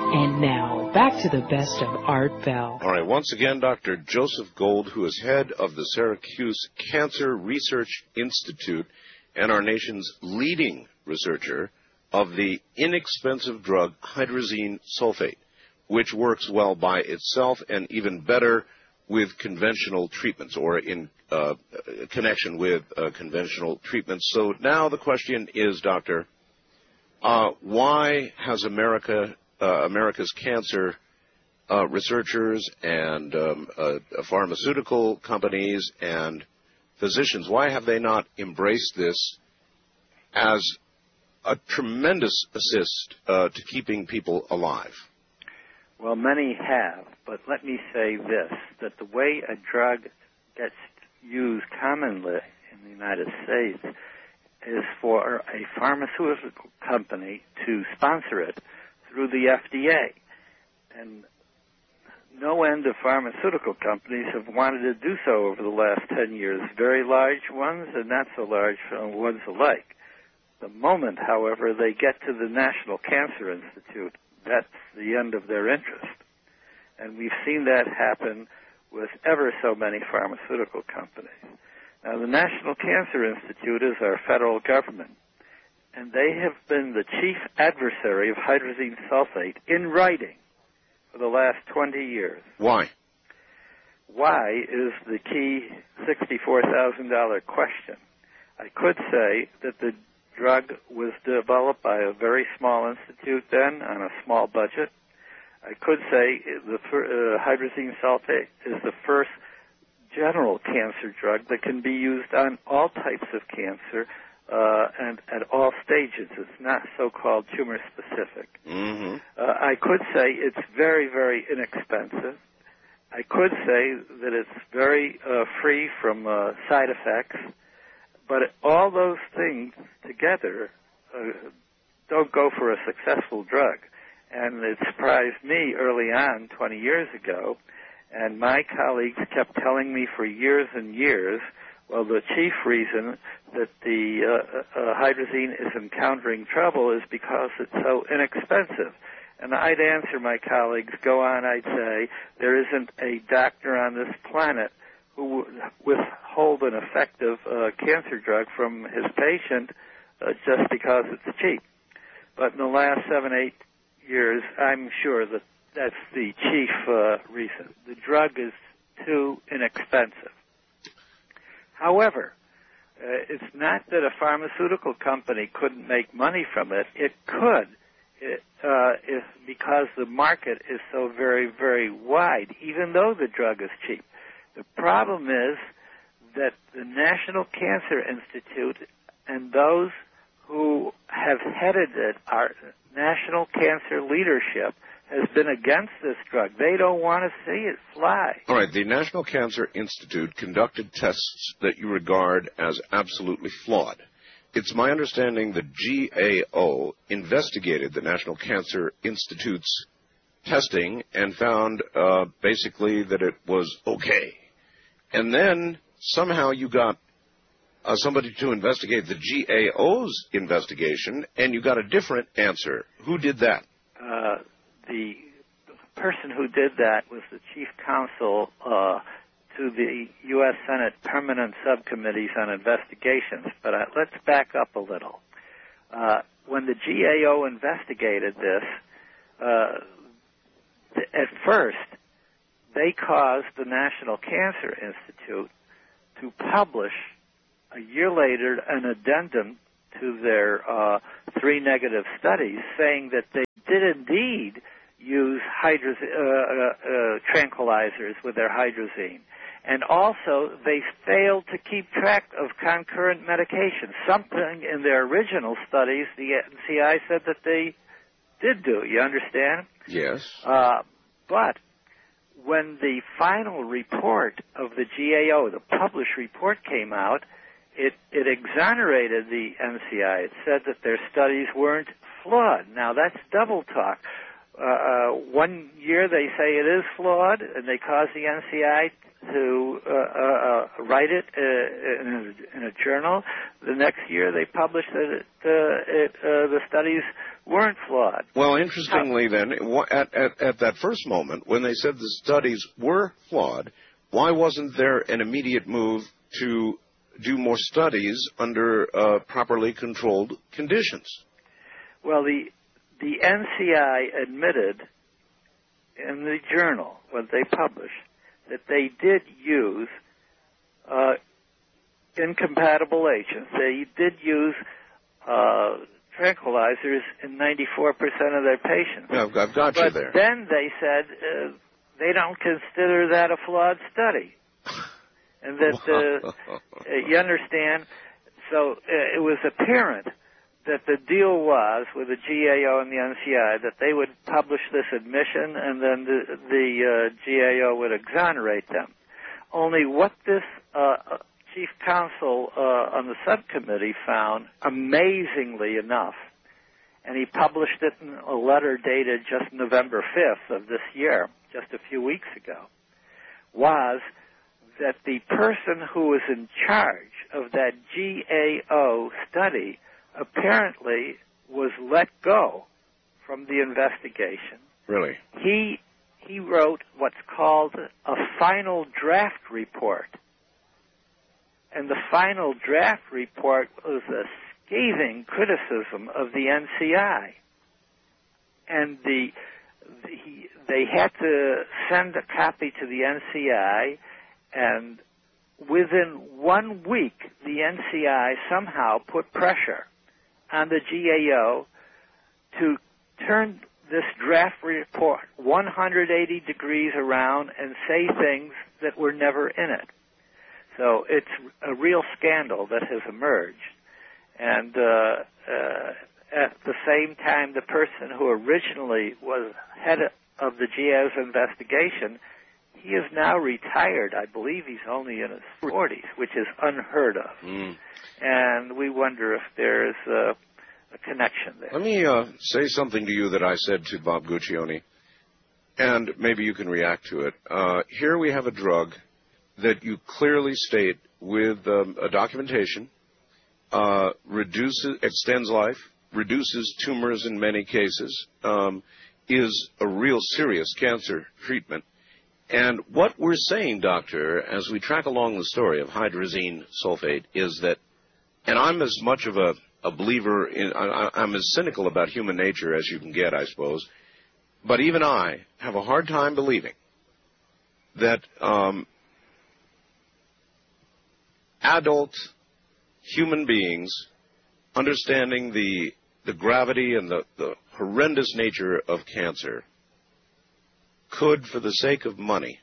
And now, back to the best of Art Bell. All right, once again, Dr. Joseph Gold, who is head of the Syracuse Cancer Research Institute and our nation's leading researcher of the inexpensive drug hydrazine sulfate, which works well by itself and even better with conventional treatments or in connection with conventional treatments. So now the question is, Doctor, why has America's cancer researchers and pharmaceutical companies and physicians, why have they not embraced this as a tremendous assist to keeping people alive? Well, many have, but let me say this, that the way a drug gets used commonly in the United States is for a pharmaceutical company to sponsor it through the FDA. And no end of pharmaceutical companies have wanted to do so over the last 10 years, very large ones and not so large ones alike. The moment, however, they get to the National Cancer Institute, that's the end of their interest. And we've seen that happen with ever so many pharmaceutical companies. Now, the National Cancer Institute is our federal government, and they have been the chief adversary of hydrazine sulfate in writing for the last 20 years. Why? Why is the key $64,000 question. I could say that the drug was developed by a very small institute then on a small budget. I could say the hydrazine sulfate is the first general cancer drug that can be used on all types of cancer and at all stages. It's not so-called tumor-specific. Mm-hmm. I could say it's very, very inexpensive. I could say that it's very free from side effects. But all those things together don't go for a successful drug. And it surprised me early on, 20 years ago, and my colleagues kept telling me for years and years, well, the chief reason that the hydrazine is encountering trouble is because it's so inexpensive. And I'd answer my colleagues, go on, I'd say, there isn't a doctor on this planet who would withhold an effective cancer drug from his patient just because it's cheap. But in the last 7-8 years, I'm sure that that's the chief reason. The drug is too inexpensive. However, it's not that a pharmaceutical company couldn't make money from it. It could, if because the market is so very, very wide, even though the drug is cheap. The problem is that the National Cancer Institute and those who have headed it, our national cancer leadership, has been against this drug. They don't want to see it fly. All right, the National Cancer Institute conducted tests that you regard as absolutely flawed. It's my understanding the GAO investigated the National Cancer Institute's testing and found basically that it was okay. And then somehow you got somebody to investigate the GAO's investigation, and you got a different answer. Who did that? The person who did that was the chief counsel to the U.S. Senate Permanent Subcommittees on Investigations. But let's back up a little. When the GAO investigated this, at first, they caused the National Cancer Institute to publish a year later an addendum to their 3 negative studies saying that they did indeed use tranquilizers with their hydrazine. And also, they failed to keep track of concurrent medications, something in their original studies the NCI said that they did do. You understand? Yes. But when the final report of the GAO, the published report, came out, it exonerated the NCI. It said that their studies weren't flawed. Now, that's double talk. 1 year they say it is flawed, and they cause the NCI to write it in a journal. The next year they publish that the studies weren't flawed. Well, interestingly, then, at that first moment, when they said the studies were flawed, why wasn't there an immediate move to do more studies under properly controlled conditions? Well, the NCI admitted in the journal, when they published, that they did use incompatible agents. They did use tranquilizers in 94% of their patients. Yeah, I've got you there. But then they said they don't consider that a flawed study. And that, you understand, so it was apparent that the deal was with the GAO and the NCI that they would publish this admission and then the GAO would exonerate them. Only what this chief counsel on the subcommittee found, amazingly enough, and he published it in a letter dated just November 5th of this year, just a few weeks ago, was that the person who was in charge of that GAO study apparently was let go from the investigation. Really? He wrote what's called a final draft report. And the final draft report was a scathing criticism of the NCI. And they had to send a copy to the NCI, and within 1 week, the NCI somehow put pressure on the GAO to turn this draft report 180 degrees around and say things that were never in it. So it's a real scandal that has emerged. And at the same time, the person who originally was head of the GAO's investigation, he is now retired. I believe he's only in his 40s, which is unheard of. And we wonder if there's a connection there. Let me say something to you that I said to Bob Guccione, and maybe you can react to it. Here we have a drug that you clearly state with a documentation extends life, reduces tumors in many cases, is a real serious cancer treatment. And what we're saying, Doctor, as we track along the story of hydrazine sulfate is that, and I'm as much of a believer in, I'm as cynical about human nature as you can get, I suppose, but even I have a hard time believing that adult human beings, understanding the gravity and the horrendous nature of cancer, could, for the sake of money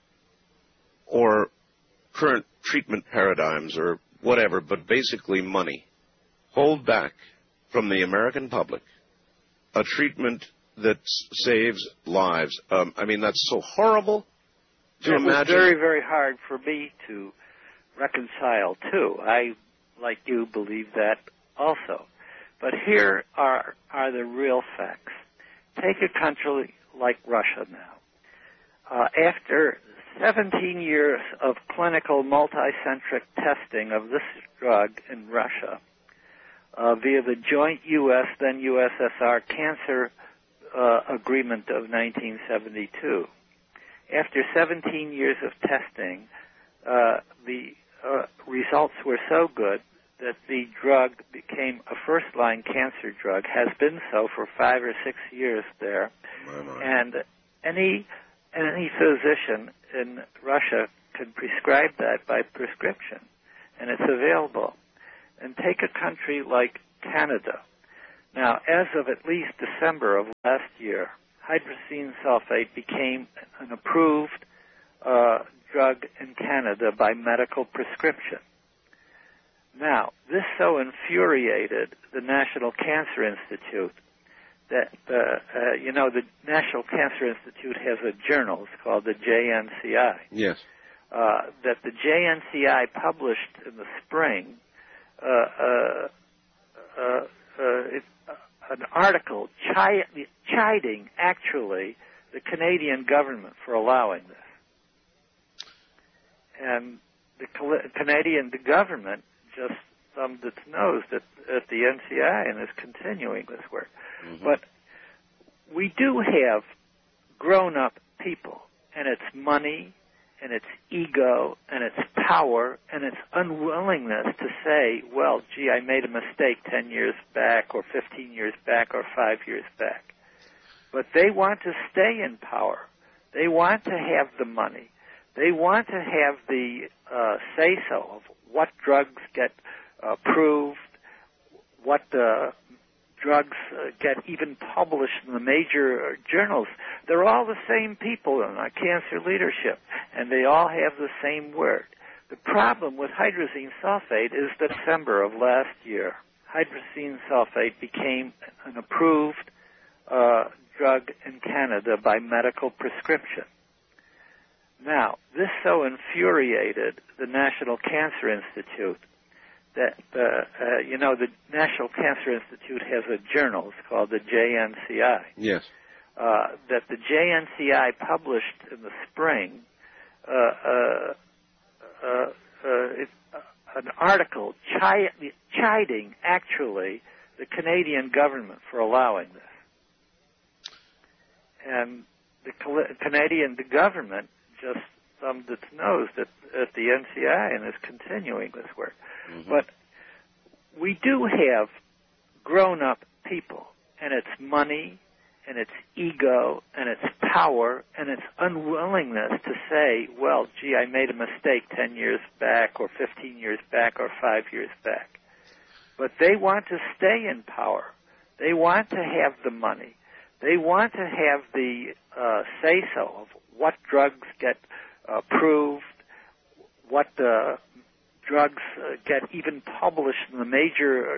or current treatment paradigms or whatever, but basically money, hold back from the American public a treatment that saves lives. I mean, that's so horrible to imagine. It was very, very hard for me to reconcile, too. I, like you, believe that also. But here are the real facts. Take a country like Russia now. After 17 years of clinical multicentric testing of this drug in Russia via the joint U.S. then USSR cancer agreement of 1972, after 17 years of testing, the results were so good that the drug became a first-line cancer drug, has been so for 5 or 6 years there. And any physician in Russia can prescribe that by prescription, and it's available. And take a country like Canada. Now, as of at least December of last year, hydrazine sulfate became an approved drug in Canada by medical prescription. Now, this so infuriated the National Cancer Institute that, the National Cancer Institute has a journal. It's called the JNCI. Yes. That the JNCI published in the spring an article chiding, actually, the Canadian government for allowing this. And the Canadian government just thumbed its nose at the NCI and is continuing this work. Mm-hmm. But we do have grown-up people, and it's money, and it's ego, and it's power, and it's unwillingness to say, well, gee, I made a mistake 10 years back or 15 years back or 5 years back. But they want to stay in power. They want to have the money. They want to have the say-so of what drugs get approved, what drugs get even published in the major journals. They're all the same people in our cancer leadership, and they all have the same word. The problem with hydrazine sulfate is that December of last year, hydrazine sulfate became an approved drug in Canada by medical prescription. Now, this so infuriated the National Cancer Institute that, the National Cancer Institute has a journal. It's called the JNCI. Yes. That the JNCI published in the spring an article chiding, actually, the Canadian government for allowing this. And the Canadian government just thumbed its nose at the NCI and is continuing this work. Mm-hmm. But we do have grown-up people, and it's money, and it's ego, and it's power, and it's unwillingness to say, well, gee, I made a mistake 10 years back or 15 years back or 5 years back. But they want to stay in power. They want to have the money. They want to have the say-so of what drugs get approved, what drugs get even published in the major